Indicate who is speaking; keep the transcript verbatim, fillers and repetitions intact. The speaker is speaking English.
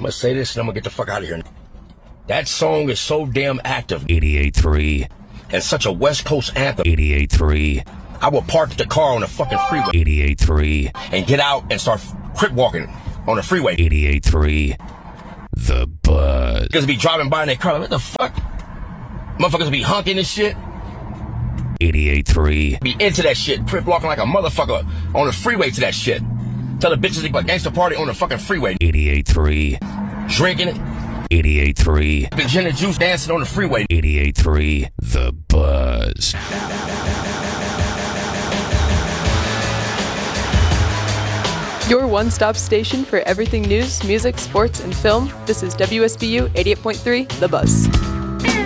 Speaker 1: I'm gonna say this and I'm gonna get the fuck out of here. That song is so damn active.
Speaker 2: eighty-eight point three.
Speaker 1: And such a West Coast anthem.
Speaker 2: eighty-eight point three.
Speaker 1: I will park the car on the fucking freeway.
Speaker 2: eighty-eight point three.
Speaker 1: And get out and start crip walking on the freeway.
Speaker 2: eighty-eight point three. The Buzz.
Speaker 1: Niggas be driving by in their car like, what the fuck? Motherfuckers be honking and shit.
Speaker 2: eighty-eight point three.
Speaker 1: Be into that shit. Crip walking like a motherfucker on the freeway to that shit. Tell the bitches they like gangster party on the fucking freeway.
Speaker 2: eighty-eight point three.
Speaker 1: Drinking it.
Speaker 2: eighty-eight point three.
Speaker 1: Been gin and juice dancing on the freeway.
Speaker 2: eighty-eight point three. The Buzz.
Speaker 3: Your one-stop station for everything news, music, sports, and film. This is W S B U eighty-eight point three, The Buzz.